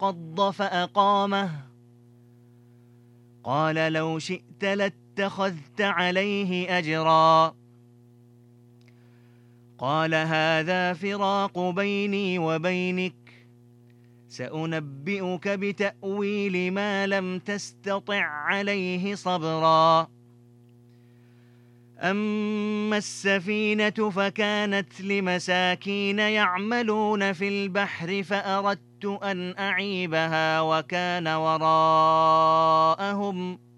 انقض فأقامه قال لو شئت لاتخذت عليه أجرا قال هذا فراق بيني وبينك سأنبئك بتأويل ما لم تستطع عليه صبرا أما السفينة فكانت لمساكين يعملون في البحر فأردت أن أعيبها وكان وراءهم